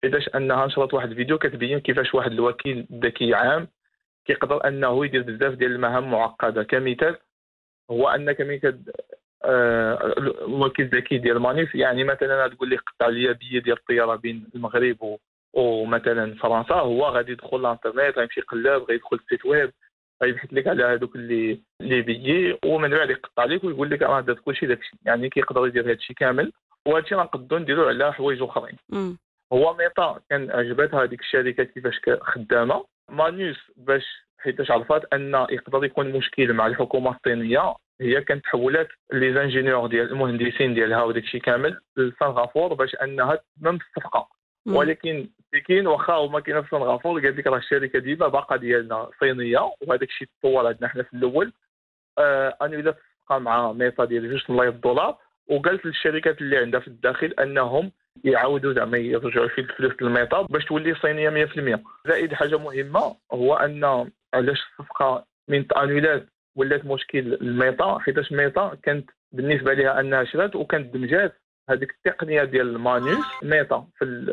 حيتاش انها نشرت واحد الفيديو كتبين كيفاش واحد الوكيل ذكي عام كيقدر انه يدير بزاف ديال المهام معقده. كمثال هو انك ملي الوكيل الذكي ديال مانيف، يعني مثلا تقول لي قطع لي بيه ديال الطياره بين المغرب ومثلا فرنسا، هو غادي يدخل للانترنت، غيمشي يقلب، غيدخل السيت ويب، غيبحث لك على هذوك اللي بيي، ومن بعد يقطع لك ويقول لك راه درت كلشي داكشي. يعني كيقدر يدير هادشي كامل، وهادشي غنقدروا نديروا على حوايج اخرين. هو ميتا كان عجبتها هذيك الشركه كيفاش خدامه. مانيوس باش حيتاش عرفات ان يقدر يكون مشكل مع الحكومه الصينيه، هي كانت حولات لي زانجينيور ديال المهندسين ديالها وداك الشيء كامل لسنغافور باش انها تمم الصفقه. ولكن بكين واخا هما كاينه في سنغافور، قالت لك راه الشركه ديما باقا ديالنا صينيه، وهذاك الشيء تطور عندنا حنا في الاول. انولات الصفقه مع ميتا ديال 2 مليار دولار، وقالت للشركات اللي عندها في الداخل انهم يعاودوا زعما يرجعوا فيه الفلوس للميتا باش تولي صينيه 100%. زائد حاجه مهمه هو ان علاش الصفقه من انولات ولات مشكل الميتا، حيتاش ميتا كانت بالنسبه لها انها شرات وكانت دمجات هذيك التقنيه ديال مانيوس ميتا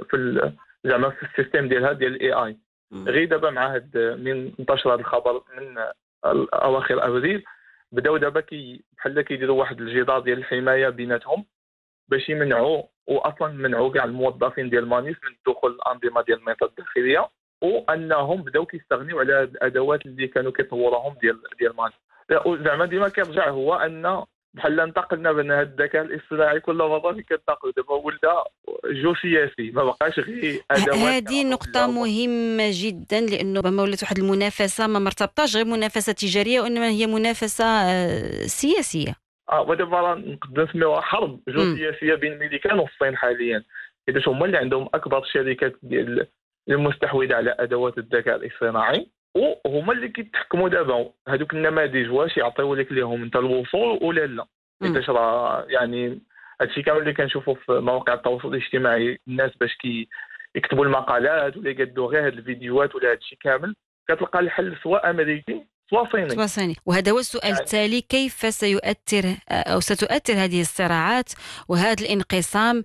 في زعما في السيستم ديالها ديال الاي اي. غير دابا مع من انتشر هذا الخبر من اواخر ابريل، بداو دابا بحال كيديروا واحد الجدار ديال الحمايه بيناتهم باش يمنعوا، واصلا منعوا كاع الموظفين ديال مانيس من الدخول الانظمه ديال الميتا الداخليه، وانهم بداو كيستغنيو على الادوات اللي كانوا كيطوروهم ديال مانيس. زعما ديما كيرجع هو ان بحال انتقلنا بان هذا الذكاء الاصطناعي كل وظيفه كتنتقل دابا ولا جو سياسي، ما بقاش غير ادوات. هذه نقطه مهمه جدا، لانه ربما ولات واحد المنافسه ما مرتبطاش غير منافسه تجاريه، وانما هي منافسه سياسيه. ودابا نقدر نسميوها حرب سياسيه بين الامريكان والصين حاليا، حيت هما اللي عندهم اكبر الشركات ديال المستحوذه على ادوات الذكاء الاصطناعي، وهما اللي كيتحكموا دابا هذوك النماذج واش يعطيو لك ليهم انت الوصول ولا لا. حيت راه يعني هادشي كامل اللي كنشوفوا في مواقع التواصل الاجتماعي، الناس باش يكتبوا المقالات ولا يقادوا غير هاد الفيديوهات ولا هادشي كامل، كتلقى الحل سواء امريكي سواء صيني. وهذا هو السؤال التالي: كيف سيؤثر أو ستؤثر هذه الصراعات وهذا الانقسام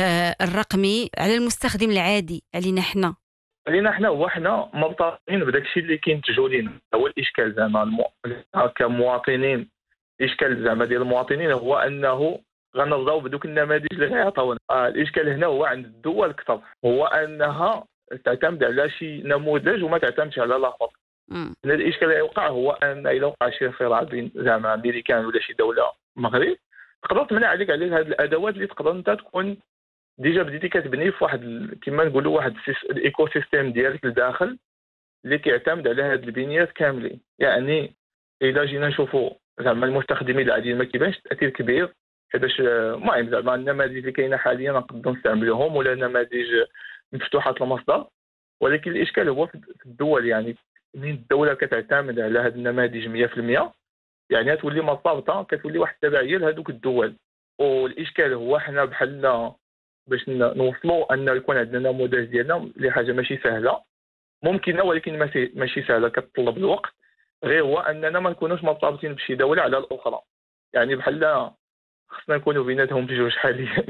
الرقمي على المستخدم العادي علينا حنا؟ هو حنا مرتبطين بداك الشيء اللي كينتجوا لينا. هو الاشكال زعما كمواطنين، الاشكال زعما ديال المواطنين هو انه غنرضاو بدوك النماذج اللي غيعطيونا. الاشكال هنا هو عند الدول اكثر، هو انها تعتمد على شي نموذج وما تعتمدش على الاخر. الاشكال اللي يوقع هو ان الا وقع شي صراع بين زعما امريكان ولا شي دوله مغرب، تقدر تمنع عليك هذه الادوات اللي تقدر انت تكون ديجا بديتي كتبني في واحد كما نقولوا واحد الايكو سيستيم ديالك لداخل اللي كيعتمد على هاد البنيات كاملين. يعني الا جينا نشوفوا زعما المستخدمين العاديين ما كيبانش تاثير كبير، حيتاش المهم زعما النماذج اللي كاينه حاليا نقدروا نستعملوهم ولا نماذج مفتوحه المصدر. ولكن الاشكال هو في الدول، يعني من الدوله كتعتمد على هاد النماذج 100%، يعني تولي مرتبطه، كتولي واحد التبعيه لهذوك الدول. والاشكال هو حنا بحالنا باش نوصلوا ان يكون عندنا نموذج ديالنا لحاجه ماشي سهله، ممكنه ولكن ماشي سهله، كتطلب الوقت. غير هو اننا ما نكونوش مرتبطين بشي دوله على الاخرى، يعني بحال خصنا نكونوا بيناتهم بجوج حاليا.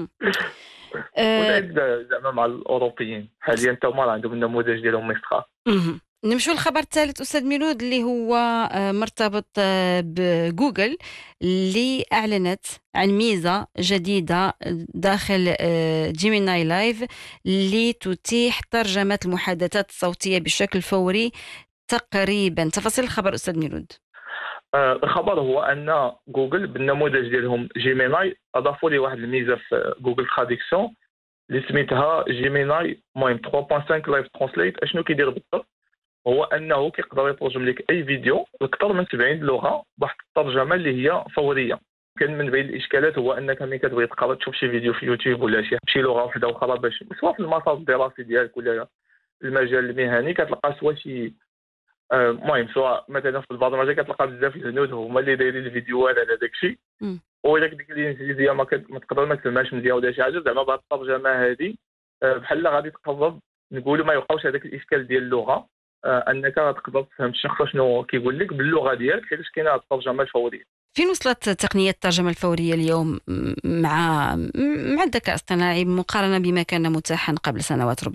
زعما مع الاوروبيين حاليا حتى هما عندهم النموذج ديالهم مستقر. نمشوا للخبر الثالث أستاذ ميلود، اللي هو مرتبط بجوجل، اللي أعلنت عن ميزة جديدة داخل جيميناي لايف اللي تتيح ترجمة المحادثات الصوتية بشكل فوري تقريبا. تفاصيل الخبر أستاذ ميلود. الخبر هو ان جوجل بالنموذج ديالهم جيميناي اضافوا لي واحد الميزه في جوجل تراديكسيون اللي سميتها جيميناي 3.5 لايف ترانسليت. اشنو كيدير بالضبط؟ هو انه كيقدر يترجم لك اي فيديو لاكثر من 70 لغه بواحد الترجمه اللي هي فوريه. كان من بين الاشكالات هو انك ملي كتبغي تقرا تشوف شي فيديو في يوتيوب ولا شي لغه واحده اخرى، باش سواء في المسار الدراسي ديالك ولا المجال المهني، كتلقى سواء شي المهم سواء مثلا في البرمجه كتلقى بزاف الهنود هما اللي دايرين الفيديوهات على داك الشيء، وإلا ديك الانجليزيه ما تقدر ما تفهمهاش مزيان ولا شي حاجه. زعما بهذه الترجمه هذه بحال غادي تقرب نقولوا ما يوقعش هذاك الاشكال ديال اللغه، انك تقدر تفهم الشخص شنو كيقول لك باللغه ديالك، حيت كاينه الترجمه الفوريه. فين وصلت تقنية الترجمة الفورية اليوم مع الذكاء الاصطناعي مقارنة بما كان متاحا قبل سنوات؟